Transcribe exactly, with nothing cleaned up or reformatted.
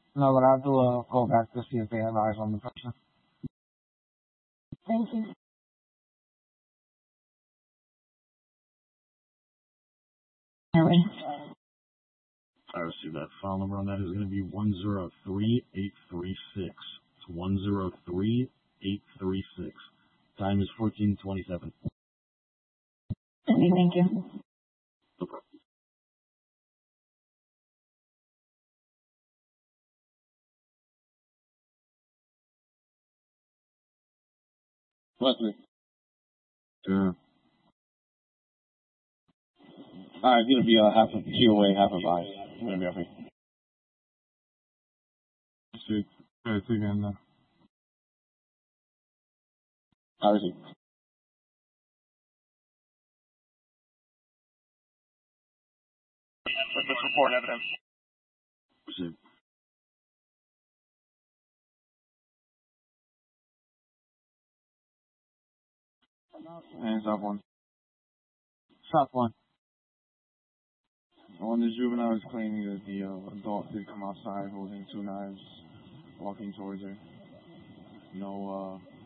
No, but I'll do a go back to see if they have eyes on the person. Thank you. All right. I received that. File number on that is going to be one zero three eight three six. It's one zero three eight three six. Time is fourteen twenty-seven. Okay, thank you. No problem. Wesley. Yeah. Alright, it's gonna be uh, half of P O A, half of I. It's gonna be up here. See, it's again now. I receive. Let's report evidence. Received. Hands up one. Stop one. One the juvenile is claiming that the uh, adult did come outside holding two knives, walking towards her. No, uh,